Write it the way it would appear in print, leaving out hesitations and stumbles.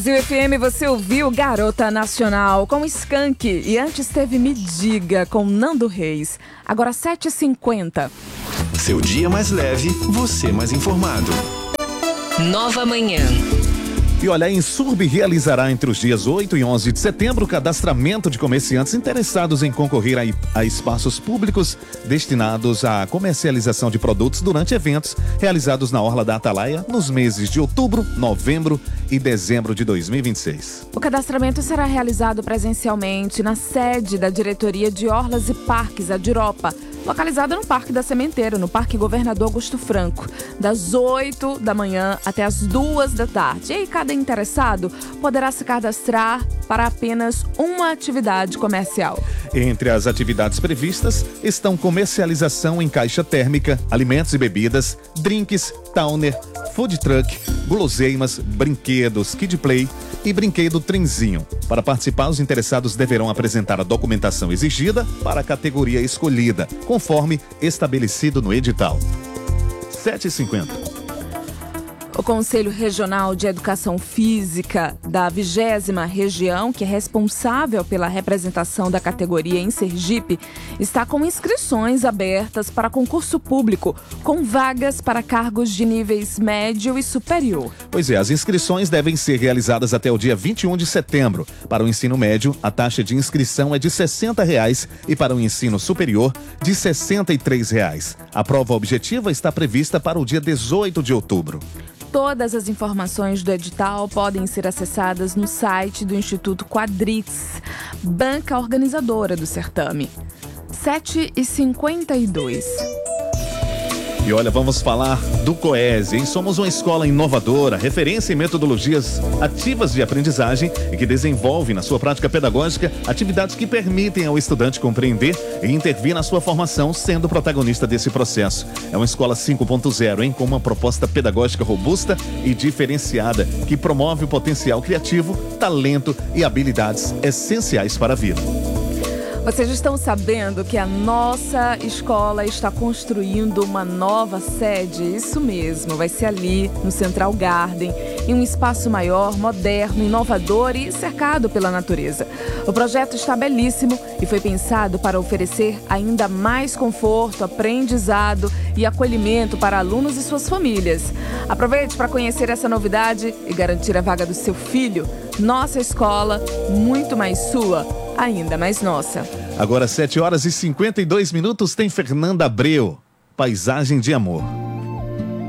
Brasil FM, você ouviu Garota Nacional com Skank e antes teve Me Diga com Nando Reis. Agora 7h50. Seu dia mais leve, você mais informado. Nova Manhã. E olha, a Insurb realizará entre os dias 8 e 11 de setembro o cadastramento de comerciantes interessados em concorrer a espaços públicos destinados à comercialização de produtos durante eventos realizados na Orla da Atalaia nos meses de outubro, novembro e dezembro de 2026. O cadastramento será realizado presencialmente na sede da Diretoria de Orlas e Parques, a Diropa, localizada no Parque da Sementeira, no Parque Governador Augusto Franco, das 8 da manhã até as 2 da tarde. E aí, cada interessado poderá se cadastrar para apenas uma atividade comercial. Entre as atividades previstas estão comercialização em caixa térmica, alimentos e bebidas, drinks, towner, food truck, guloseimas, brinquedos, kid play e brinquedo trenzinho. Para participar, os interessados deverão apresentar a documentação exigida para a categoria escolhida, conforme estabelecido no edital. 7h50. O Conselho Regional de Educação Física da 20ª Região, que é responsável pela representação da categoria em Sergipe, está com inscrições abertas para concurso público, com vagas para cargos de níveis médio e superior. Pois é, as inscrições devem ser realizadas até o dia 21 de setembro. Para o ensino médio, a taxa de inscrição é de R$ 60,00 e para o ensino superior, de R$ 63,00. A prova objetiva está prevista para o dia 18 de outubro. Todas as informações do edital podem ser acessadas no site do Instituto Quadrix, banca organizadora do certame. 7h52. E olha, vamos falar do COESE, hein? Somos uma escola inovadora, referência em metodologias ativas de aprendizagem e que desenvolve na sua prática pedagógica atividades que permitem ao estudante compreender e intervir na sua formação, sendo protagonista desse processo. É uma escola 5.0, hein? Com uma proposta pedagógica robusta e diferenciada, que promove o potencial criativo, talento e habilidades essenciais para a vida. Vocês estão sabendo que a nossa escola está construindo uma nova sede? Isso mesmo, vai ser ali no Central Garden, em um espaço maior, moderno, inovador e cercado pela natureza. O projeto está belíssimo e foi pensado para oferecer ainda mais conforto, aprendizado e acolhimento para alunos e suas famílias. Aproveite para conhecer essa novidade e garantir a vaga do seu filho. Nossa escola, muito mais sua, ainda mais nossa. Agora 7h52, tem Fernanda Abreu, Paisagem de Amor.